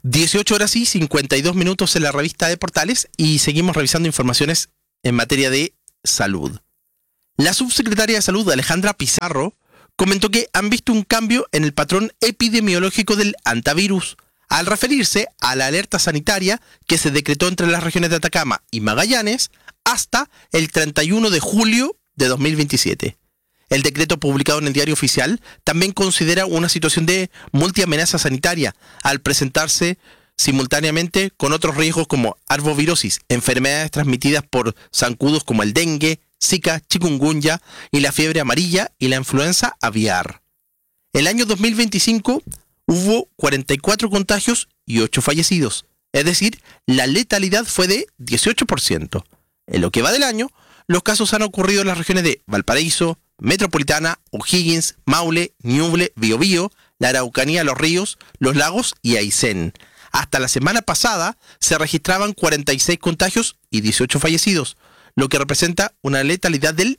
18 horas y 52 minutos en la revista de Portales y seguimos revisando informaciones en materia de salud. La subsecretaria de Salud, Alejandra Pizarro, comentó que han visto un cambio en el patrón epidemiológico del hantavirus al referirse a la alerta sanitaria que se decretó entre las regiones de Atacama y Magallanes hasta el 31 de julio de 2027. El decreto publicado en el Diario Oficial también considera una situación de multiamenaza sanitaria al presentarse simultáneamente con otros riesgos como arbovirosis, enfermedades transmitidas por zancudos como el dengue, zika, chikungunya y la fiebre amarilla y la influenza aviar. El año 2025 hubo 44 contagios y 8 fallecidos, es decir, la letalidad fue de 18%. En lo que va del año, los casos han ocurrido en las regiones de Valparaíso, Metropolitana, O'Higgins, Maule, Ñuble, Biobío, la Araucanía, Los Ríos, Los Lagos y Aysén. Hasta la semana pasada se registraban 46 contagios y 18 fallecidos, lo que representa una letalidad del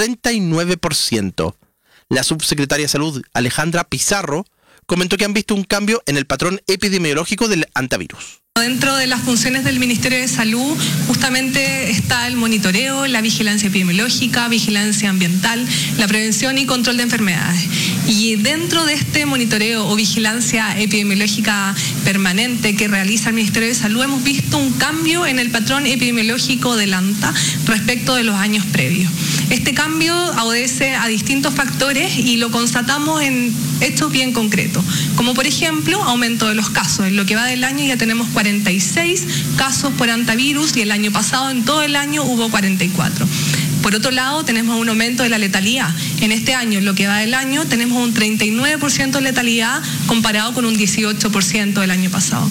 39%. La subsecretaria de Salud, Alejandra Pizarro, comentó que han visto un cambio en el patrón epidemiológico del hantavirus. Dentro de las funciones del Ministerio de Salud justamente está el monitoreo, la vigilancia epidemiológica, vigilancia ambiental, la prevención y control de enfermedades. Y dentro de este monitoreo o vigilancia epidemiológica permanente que realiza el Ministerio de Salud hemos visto un cambio en el patrón epidemiológico del ANTA respecto de los años previos. Este cambio obedece a distintos factores y lo constatamos en hechos bien concretos, como por ejemplo aumento de los casos. En lo que va del año ya tenemos 46 casos por hantavirus y el año pasado en todo el año hubo 44. Por otro lado, tenemos un aumento de la letalidad. En este año, en lo que va del año, tenemos un 39% de letalidad comparado con un 18% del año pasado.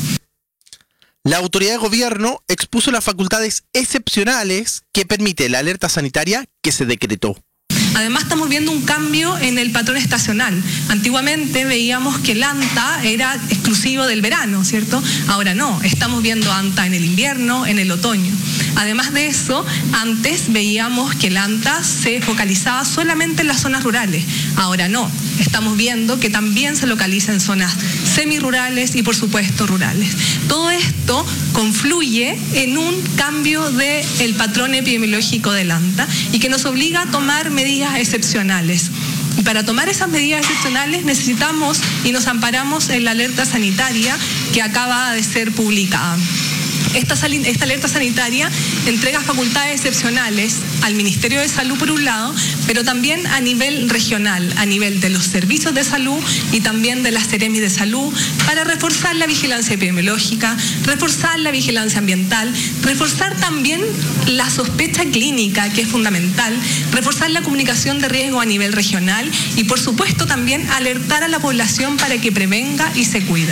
La autoridad de gobierno expuso las facultades excepcionales que permite la alerta sanitaria que se decretó. Además estamos viendo un cambio en el patrón estacional. Antiguamente veíamos que el ANTA era exclusivo del verano, ¿cierto? Ahora no, estamos viendo ANTA en el invierno, en el otoño. Además de eso, antes veíamos que el ANTA se focalizaba solamente en las zonas rurales. Ahora no, estamos viendo que también se localiza en zonas semirurales y por supuesto rurales. Todo esto confluye en un cambio del patrón epidemiológico del ANTA y que nos obliga a tomar medidas excepcionales. Y para tomar esas medidas excepcionales necesitamos y nos amparamos en la alerta sanitaria que acaba de ser publicada. Esta alerta sanitaria entrega facultades excepcionales al Ministerio de Salud por un lado, pero también a nivel regional, a nivel de los servicios de salud y también de las Seremis de salud, para reforzar la vigilancia epidemiológica, reforzar la vigilancia ambiental, reforzar también la sospecha clínica, que es fundamental, reforzar la comunicación de riesgo a nivel regional y por supuesto también alertar a la población para que prevenga y se cuide.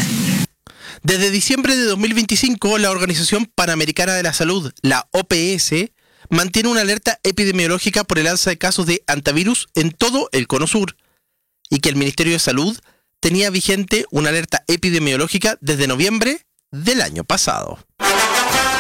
Desde diciembre de 2025, la Organización Panamericana de la Salud, la OPS, mantiene una alerta epidemiológica por el alza de casos de hantavirus en todo el Cono Sur y que el Ministerio de Salud tenía vigente una alerta epidemiológica desde noviembre del año pasado.